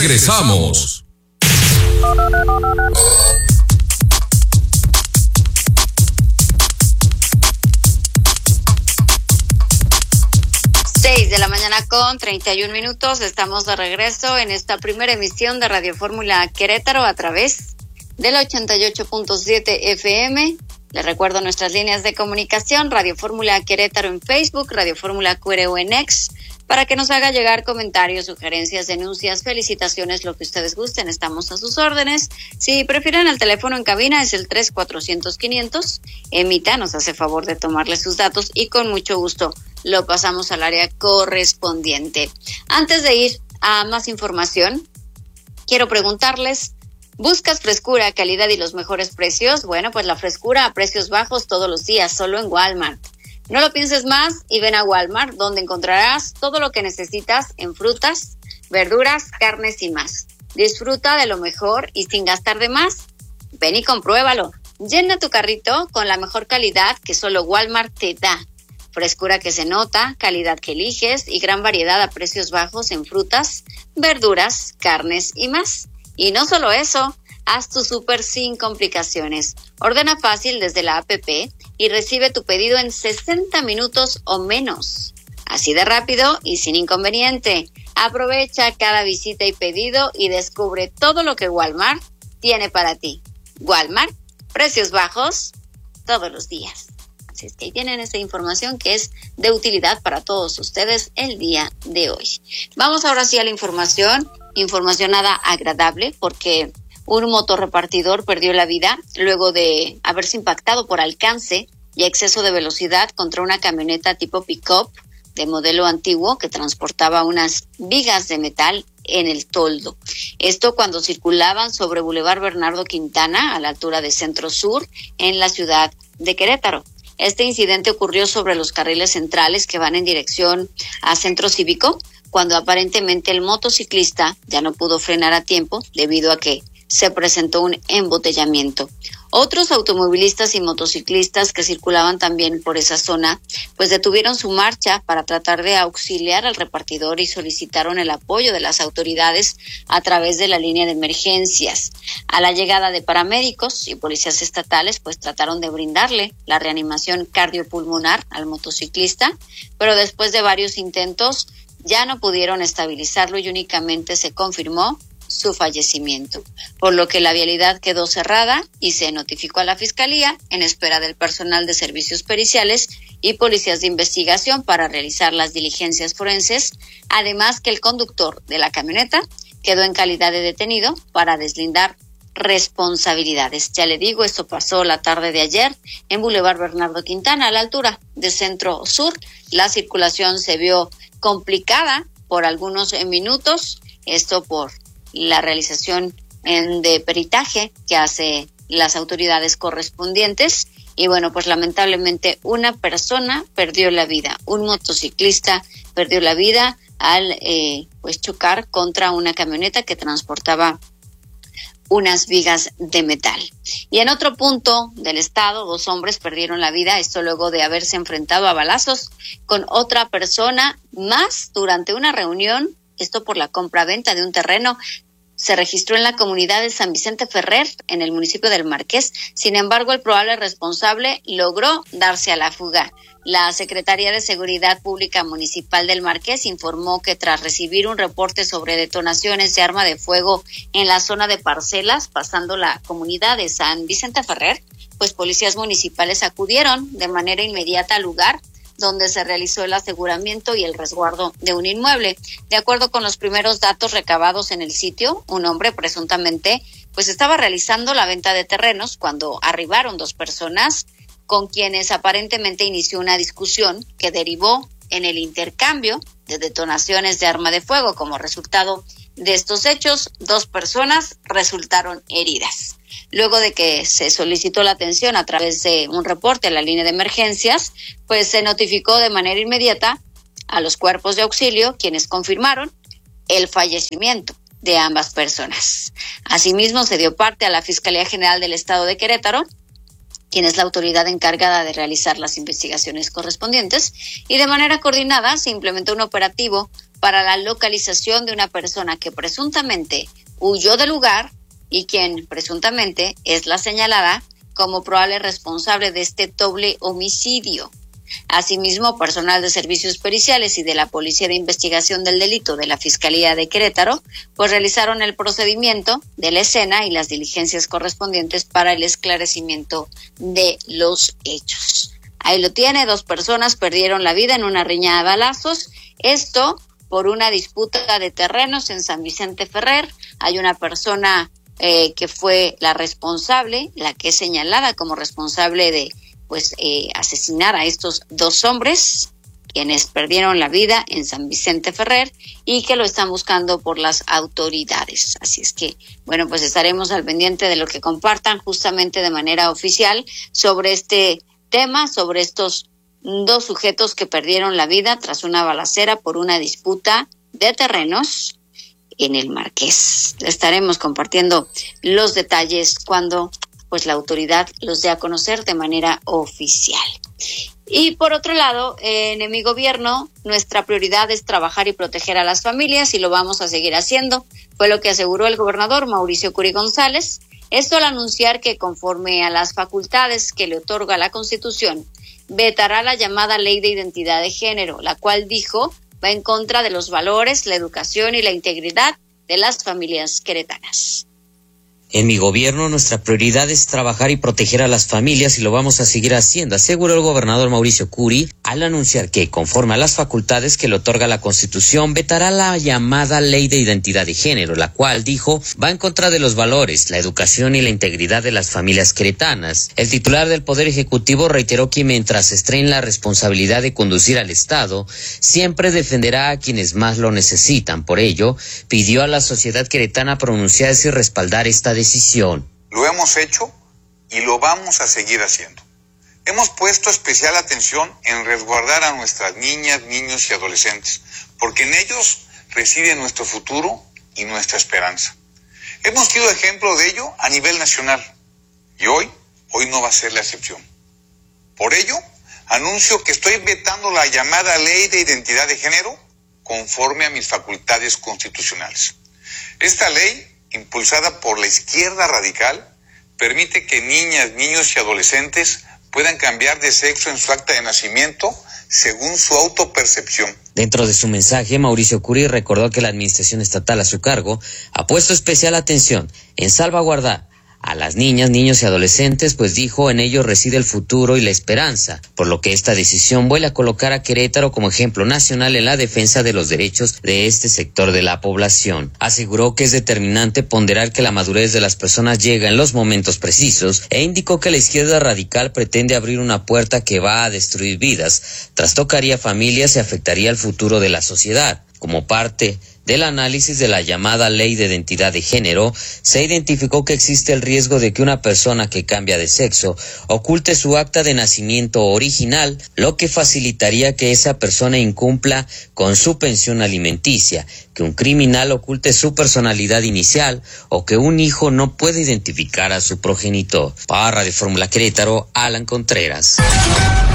Regresamos. De la mañana con 31 minutos. Estamos de regreso en esta primera emisión de Radio Fórmula Querétaro a través del 88.7 FM. Les recuerdo nuestras líneas de comunicación: Radio Fórmula Querétaro en Facebook, Radio Fórmula QRO en X, para que nos haga llegar comentarios, sugerencias, denuncias, felicitaciones, lo que ustedes gusten. Estamos a sus órdenes. Si prefieren el teléfono en cabina es el 3400-500. Emita nos hace favor de tomarle sus datos y con mucho gusto lo pasamos al área correspondiente. Antes de ir a más información, quiero preguntarles: ¿buscas frescura, calidad y los mejores precios? Bueno, pues la frescura a precios bajos todos los días, solo en Walmart. No lo pienses más y ven a Walmart, donde encontrarás todo lo que necesitas en frutas, verduras, carnes y más. Disfruta de lo mejor y sin gastar de más. Ven y compruébalo. Llena tu carrito con la mejor calidad que solo Walmart te da. Frescura que se nota, calidad que eliges y gran variedad a precios bajos en frutas, verduras, carnes y más. Y no solo eso, haz tu súper sin complicaciones. Ordena fácil desde la app y recibe tu pedido en 60 minutos o menos. Así de rápido y sin inconveniente. Aprovecha cada visita y pedido y descubre todo lo que Walmart tiene para ti. Walmart, precios bajos todos los días. Así es que ahí tienen esta información que es de utilidad para todos ustedes el día de hoy. Vamos ahora sí a la información nada agradable, porque un motorrepartidor perdió la vida luego de haberse impactado por alcance y exceso de velocidad contra una camioneta tipo pick-up de modelo antiguo que transportaba unas vigas de metal en el toldo. Esto cuando circulaban sobre Boulevard Bernardo Quintana, a la altura de Centro Sur, en la ciudad de Querétaro. Este incidente ocurrió sobre los carriles centrales que van en dirección a Centro Cívico, cuando aparentemente el motociclista ya no pudo frenar a tiempo debido a que se presentó un embotellamiento. Otros automovilistas y motociclistas que circulaban también por esa zona, pues detuvieron su marcha para tratar de auxiliar al repartidor y solicitaron el apoyo de las autoridades a través de la línea de emergencias. A la llegada de paramédicos y policías estatales, pues trataron de brindarle la reanimación cardiopulmonar al motociclista, pero después de varios intentos ya no pudieron estabilizarlo y únicamente se confirmó su fallecimiento, por lo que la vialidad quedó cerrada y se notificó a la Fiscalía en espera del personal de servicios periciales y policías de investigación para realizar las diligencias forenses, además que el conductor de la camioneta quedó en calidad de detenido para deslindar responsabilidades. Ya le digo, esto pasó la tarde de ayer en Boulevard Bernardo Quintana, a la altura de Centro Sur. La circulación se vio complicada por algunos minutos, esto por la realización de peritaje que hace las autoridades correspondientes. Y bueno, pues lamentablemente una persona perdió la vida, un motociclista perdió la vida al pues chocar contra una camioneta que transportaba unas vigas de metal. Y en otro punto del estado, 2 hombres perdieron la vida, esto luego de haberse enfrentado a balazos con otra persona más durante una reunión, esto por la compra-venta de un terreno. Se registró en la comunidad de San Vicente Ferrer, en el municipio del Marqués. Sin embargo, el probable responsable logró darse a la fuga. La Secretaría de Seguridad Pública Municipal del Marqués informó que tras recibir un reporte sobre detonaciones de arma de fuego en la zona de parcelas, pasando la comunidad de San Vicente Ferrer, pues policías municipales acudieron de manera inmediata al lugar donde se realizó el aseguramiento y el resguardo de un inmueble. De acuerdo con los primeros datos recabados en el sitio, un hombre presuntamente pues estaba realizando la venta de terrenos cuando arribaron 2 personas con quienes aparentemente inició una discusión que derivó en el intercambio de detonaciones de arma de fuego. Como resultado de estos hechos, 2 personas resultaron heridas. Luego de que se solicitó la atención a través de un reporte a la línea de emergencias, pues se notificó de manera inmediata a los cuerpos de auxilio, quienes confirmaron el fallecimiento de ambas personas. Asimismo, se dio parte a la Fiscalía General del Estado de Querétaro, quien es la autoridad encargada de realizar las investigaciones correspondientes, y de manera coordinada se implementó un operativo para la localización de una persona que presuntamente huyó del lugar y quien presuntamente es la señalada como probable responsable de este doble homicidio. Asimismo, personal de servicios periciales y de la Policía de Investigación del Delito de la Fiscalía de Querétaro, pues realizaron el procedimiento de la escena y las diligencias correspondientes para el esclarecimiento de los hechos. Ahí lo tiene, 2 personas perdieron la vida en una riña de balazos, esto por una disputa de terrenos en San Vicente Ferrer. Hay una persona que fue la responsable, la que es señalada como responsable de asesinar a estos 2 hombres, quienes perdieron la vida en San Vicente Ferrer y que lo están buscando por las autoridades. Así es que, bueno, pues estaremos al pendiente de lo que compartan justamente de manera oficial sobre este tema, sobre estos 2 sujetos que perdieron la vida tras una balacera por una disputa de terrenos en el Marqués. Estaremos compartiendo los detalles cuando pues la autoridad los dé a conocer de manera oficial. Y por otro lado, en mi gobierno, nuestra prioridad es trabajar y proteger a las familias y lo vamos a seguir haciendo, fue lo que aseguró el gobernador Mauricio Curi González. Esto al anunciar que conforme a las facultades que le otorga la Constitución, vetará la llamada Ley de Identidad de Género, la cual dijo va en contra de los valores, la educación y la integridad de las familias queretanas. En mi gobierno, nuestra prioridad es trabajar y proteger a las familias y lo vamos a seguir haciendo, aseguró el gobernador Mauricio Curi al anunciar que, conforme a las facultades que le otorga la Constitución, vetará la llamada Ley de Identidad de Género, la cual, dijo, va en contra de los valores, la educación y la integridad de las familias queretanas. El titular del Poder Ejecutivo reiteró que mientras estrene la responsabilidad de conducir al Estado, siempre defenderá a quienes más lo necesitan. Por ello, pidió a la sociedad queretana pronunciarse y respaldar esta decisión. Lo hemos hecho y lo vamos a seguir haciendo. Hemos puesto especial atención en resguardar a nuestras niñas, niños y adolescentes, porque en ellos reside nuestro futuro y nuestra esperanza. Hemos sido ejemplo de ello a nivel nacional y hoy no va a ser la excepción. Por ello, anuncio que estoy vetando la llamada Ley de Identidad de Género conforme a mis facultades constitucionales. Esta ley, impulsada por la izquierda radical, permite que niñas, niños y adolescentes puedan cambiar de sexo en su acta de nacimiento según su autopercepción. Dentro de su mensaje, Mauricio Curi recordó que la administración estatal a su cargo ha puesto especial atención en salvaguardar a las niñas, niños y adolescentes, pues dijo, en ellos reside el futuro y la esperanza, por lo que esta decisión vuelve a colocar a Querétaro como ejemplo nacional en la defensa de los derechos de este sector de la población. Aseguró que es determinante ponderar que la madurez de las personas llega en los momentos precisos e indicó que la izquierda radical pretende abrir una puerta que va a destruir vidas, trastocaría familias y afectaría el futuro de la sociedad. Como parte del análisis de la llamada Ley de Identidad de Género, se identificó que existe el riesgo de que una persona que cambia de sexo oculte su acta de nacimiento original, lo que facilitaría que esa persona incumpla con su pensión alimenticia, que un criminal oculte su personalidad inicial o que un hijo no pueda identificar a su progenitor. Para Radio Fórmula Querétaro, Alan Contreras.